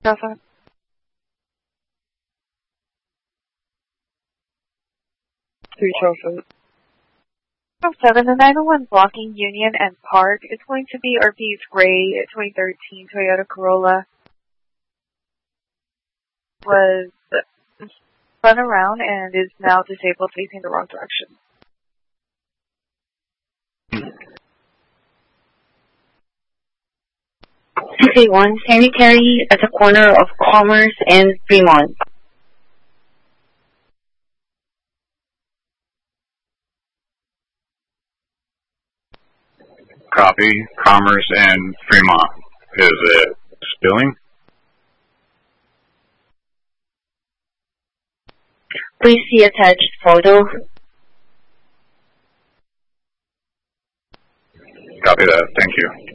Alpha. Three Charles. 7, the 901 blocking Union and Park is going to be RP's gray 2013 Toyota Corolla. Was spun around and is now disabled, facing the wrong direction. CK1, sanitary at the corner of Commerce and Fremont. Copy. Commerce and Fremont. Is it spilling? Please see attached photo. Copy that. Thank you.